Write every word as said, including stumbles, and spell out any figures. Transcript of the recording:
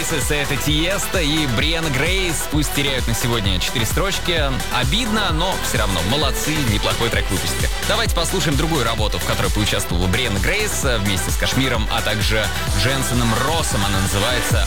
Voices, это Тиеста и Брианна Грейс. Пусть теряют на сегодня четыре строчки. Обидно, но все равно молодцы, неплохой трек выпустили. Давайте послушаем другую работу, в которой поучаствовала Брианна Грейс вместе с Кашмиром, а также Дженсеном Россом. Она называется